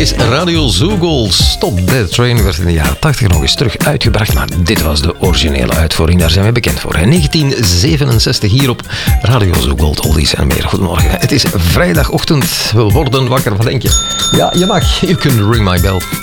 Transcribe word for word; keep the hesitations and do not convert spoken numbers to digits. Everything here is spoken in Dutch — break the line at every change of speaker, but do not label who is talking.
is Radio Zoogold. Stop That Train werd in de jaren tachtig nog eens terug uitgebracht, maar dit was de originele uitvoering. Daar zijn we bekend voor. negentien zevenenzestig hier op Radio Zoogold. Oldies en meer. Goedemorgen. Het is vrijdagochtend. We worden wakker. Wat denk je? Ja, je mag. You can ring my bell.